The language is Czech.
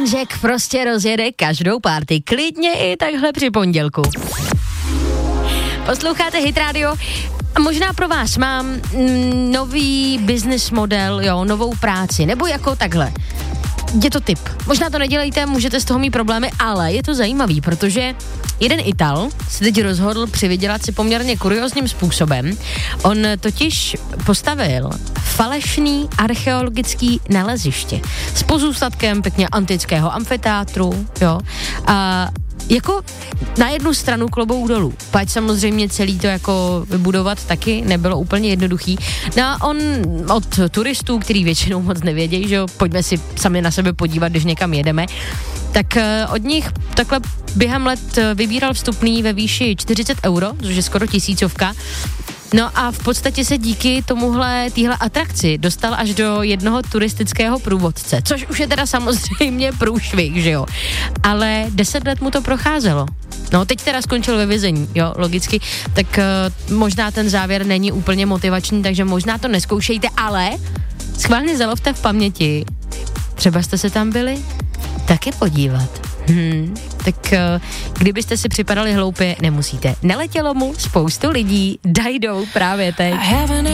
Ježek prostě rozjede každou party, klidně i takhle při pondělku. Posloucháte Hit Radio a možná pro vás mám nový business model, novou práci, nebo jako takhle. Je to tip. Možná to nedělejte, můžete z toho mít problémy, ale je to zajímavý, protože jeden Ital se teď rozhodl přivydělat si poměrně kuriózním způsobem. On totiž postavil falešný archeologický naleziště s pozůstatkem pěkně antického amfiteátru, a jako na jednu stranu klobouk dolů, pať samozřejmě celý to jako vybudovat taky nebylo úplně jednoduchý. No a on od turistů, který většinou moc nevědějí, že jo, pojďme si sami na sebe podívat, když někam jedeme, tak od nich takhle během let vybíral vstupný ve výši 40 €, což je skoro 1000. No a v podstatě se díky téhle atrakci dostal až do jednoho turistického průvodce, což už je teda samozřejmě průšvih, že jo. Ale 10 let mu to procházelo. No, teď teda skončil ve vězení, logicky, tak možná ten závěr není úplně motivační, takže možná to neskoušejte, ale schválně zalovte v paměti. Třeba jste se tam byli taky podívat. Tak kdybyste si připadali hloupě, nemusíte. Neletělo mu spoustu lidí, dajdou právě teď.